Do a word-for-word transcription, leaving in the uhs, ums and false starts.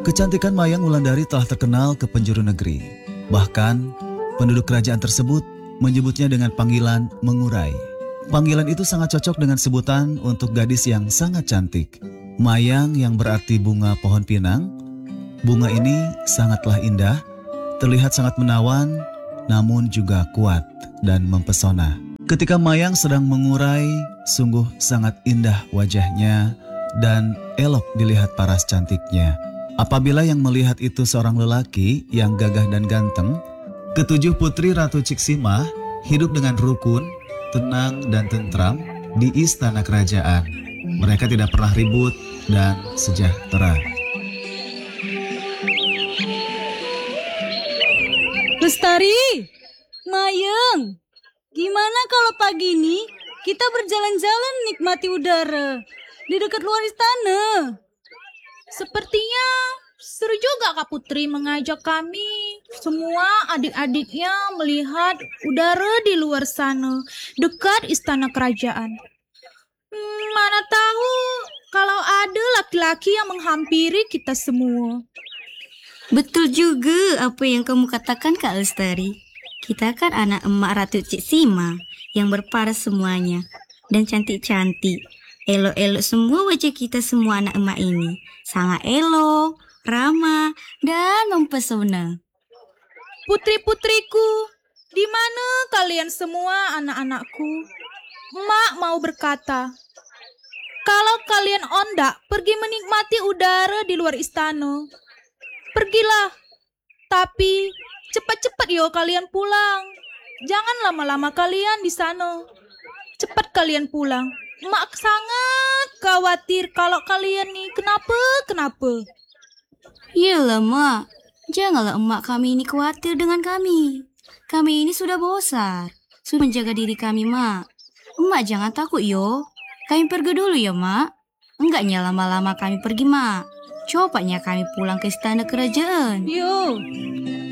Kecantikan Mayang Wulandari telah terkenal ke penjuru negeri. Bahkan, penduduk kerajaan tersebut menyebutnya dengan panggilan Mengurai. Panggilan itu sangat cocok dengan sebutan untuk gadis yang sangat cantik. Mayang yang berarti bunga pohon pinang. Bunga ini sangatlah indah, terlihat sangat menawan, namun juga kuat dan mempesona. Ketika Mayang sedang mengurai, sungguh sangat indah wajahnya dan elok dilihat paras cantiknya. Apabila yang melihat itu seorang lelaki yang gagah dan ganteng, ketujuh putri Ratu Ciksima hidup dengan rukun, tenang dan tentram di istana kerajaan. Mereka tidak pernah ribut dan sejahtera. Lestari, Mayang, gimana kalau pagi ini kita berjalan-jalan nikmati udara di dekat luar istana? Sepertinya seru juga Kak Putri mengajak kami semua adik-adiknya melihat udara di luar sana dekat istana kerajaan. Hmm, mana tahu kalau ada laki-laki yang menghampiri kita semua. Betul juga apa yang kamu katakan Kak Lestari. Kita kan anak emak Ratu Ciksima yang berparas semuanya dan cantik-cantik. Elok-elok semua wajah kita semua anak emak ini. Sangat elok, ramah, dan mempesona. Putri-putriku, di mana kalian semua anak-anakku? Emak mau berkata, kalau kalian ondak pergi menikmati udara di luar istana, pergilah. Tapi cepat-cepat yo kalian pulang. Jangan lama-lama kalian di sana. Cepat kalian pulang. Emak sangat khawatir kalau kalian nih kenapa-kenapa. Yalah mak, janganlah emak kami ini khawatir dengan kami. Kami ini sudah besar, sudah menjaga diri kami mak. Emak jangan takut yo. Kami pergi dulu ya mak. Enggaknya lama-lama kami pergi mak. Cepatnya kami pulang ke istana kerajaan. Yo,